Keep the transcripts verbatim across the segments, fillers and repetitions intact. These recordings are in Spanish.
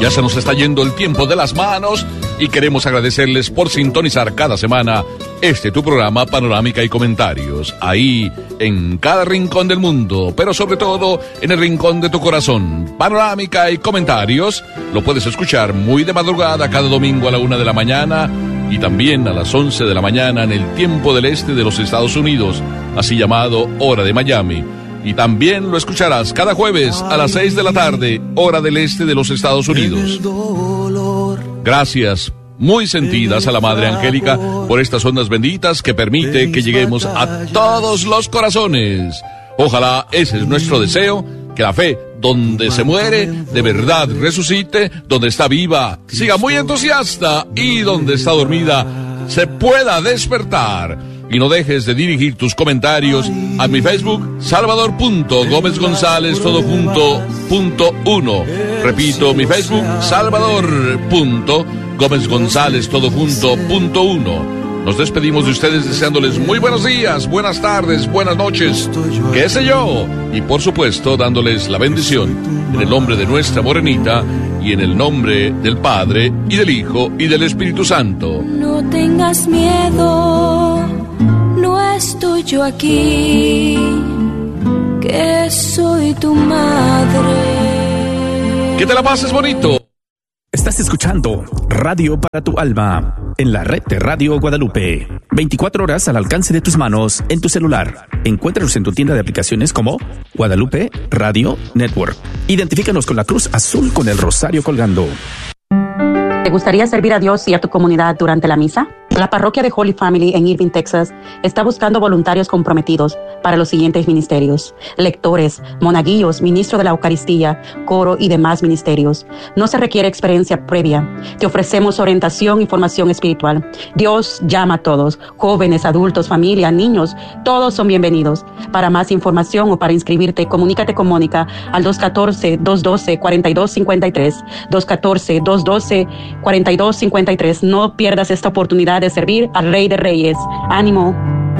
Ya se nos está yendo el tiempo de las manos y queremos agradecerles por sintonizar cada semana este tu programa Panorámica y Comentarios, ahí en cada rincón del mundo, pero sobre todo en el rincón de tu corazón. Panorámica y Comentarios lo puedes escuchar muy de madrugada cada domingo a la una de la mañana y también a las once de la mañana en el tiempo del este de los Estados Unidos, así llamado Hora de Miami. Y también lo escucharás cada jueves a las seis de la tarde, hora del este de los Estados Unidos. Gracias, muy sentidas a la Madre Angélica por estas ondas benditas que permite que lleguemos a todos los corazones. Ojalá ese es nuestro deseo, que la fe, donde se muere, de verdad resucite, donde está viva, siga muy entusiasta y donde está dormida, se pueda despertar. Y no dejes de dirigir tus comentarios a mi Facebook, Salvador punto Gómez González, todo junto, punto uno. Repito, mi Facebook, Salvador punto Gómez González, todo junto, punto uno. Nos despedimos de ustedes deseándoles muy buenos días, buenas tardes, buenas noches, qué sé yo. Y por supuesto, dándoles la bendición en el nombre de nuestra morenita y en el nombre del Padre y del Hijo y del Espíritu Santo. No tengas miedo. Estoy yo aquí, que soy tu madre. Que te la pases bonito. Estás escuchando Radio para tu Alma en la red de Radio Guadalupe. veinticuatro horas al alcance de tus manos en tu celular. Encuéntranos en tu tienda de aplicaciones como Guadalupe Radio Network. Identifícanos con la cruz azul con el rosario colgando. ¿Te gustaría servir a Dios y a tu comunidad durante la misa? La parroquia de Holy Family en Irving, Texas, está buscando voluntarios comprometidos para los siguientes ministerios: lectores, monaguillos, ministro de la Eucaristía, coro y demás ministerios. No se requiere experiencia previa. Te ofrecemos orientación y formación espiritual. Dios llama a todos, jóvenes, adultos, familia, niños, todos son bienvenidos. Para más información o para inscribirte, comunícate con Mónica al dos uno cuatro, dos uno dos, cuatro dos cinco tres, dos uno cuatro, dos uno dos, cuatro dos cinco tres. No pierdas esta oportunidad de servir al Rey de Reyes. ¡Ánimo!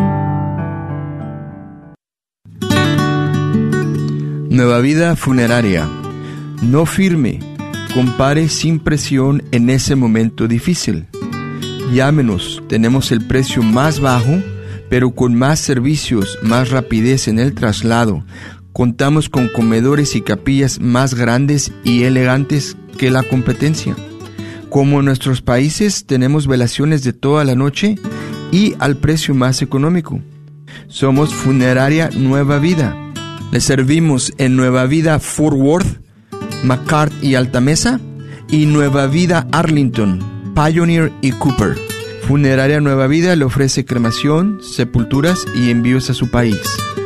Nueva Vida Funeraria. No firme. Compare sin presión en ese momento difícil. Llámenos. Tenemos el precio más bajo, pero con más servicios, más rapidez en el traslado. Contamos con comedores y capillas más grandes y elegantes que la competencia. Como en nuestros países, tenemos velaciones de toda la noche y al precio más económico. Somos Funeraria Nueva Vida. Le servimos en Nueva Vida Fort Worth, McCart y Altamesa, y Nueva Vida Arlington, Pioneer y Cooper. Funeraria Nueva Vida le ofrece cremación, sepulturas y envíos a su país.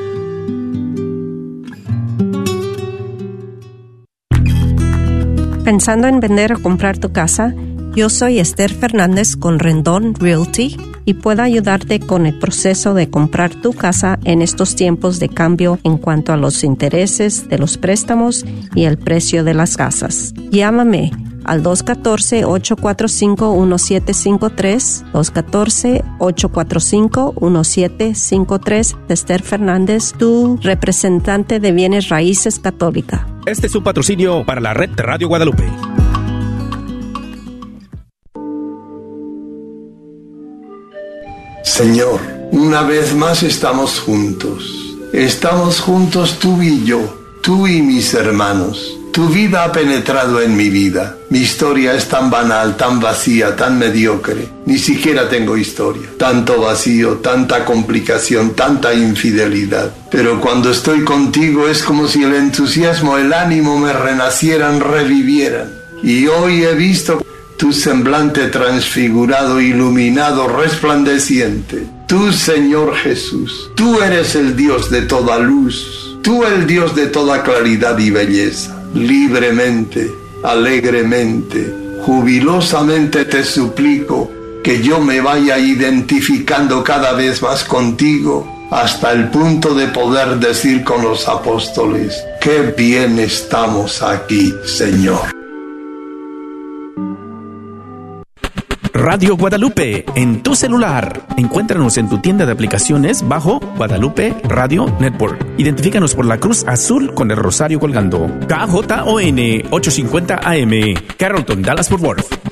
¿Pensando en vender o comprar tu casa? Yo soy Esther Fernández con Rendón Realty y puedo ayudarte con el proceso de comprar tu casa en estos tiempos de cambio en cuanto a los intereses de los préstamos y el precio de las casas. Llámame al dos uno cuatro, ocho cuatro cinco, uno siete cinco tres, dos uno cuatro, ocho cuatro cinco, uno siete cinco tres. Esther Fernández, tu representante de bienes raíces católica. Este es su patrocinio para la red de Radio Guadalupe. Señor, una vez más estamos juntos. Estamos juntos tú y yo, tú y mis hermanos. Tu vida ha penetrado en mi vida. Mi historia es tan banal, tan vacía, tan mediocre. Ni siquiera tengo historia. Tanto vacío, tanta complicación, tanta infidelidad. Pero cuando estoy contigo es como si el entusiasmo, el ánimo me renacieran, revivieran. Y hoy he visto tu semblante transfigurado, iluminado, resplandeciente. Tú, Señor Jesús, tú eres el Dios de toda luz. Tú el Dios de toda claridad y belleza. Libremente, alegremente, jubilosamente te suplico que yo me vaya identificando cada vez más contigo hasta el punto de poder decir con los apóstoles: qué bien estamos aquí, Señor. Radio Guadalupe en tu celular. Encuéntranos en tu tienda de aplicaciones bajo Guadalupe Radio Network. Identifícanos por la cruz azul con el rosario colgando. K J O N ochocientos cincuenta A M, Carrollton, Dallas, Fort Worth.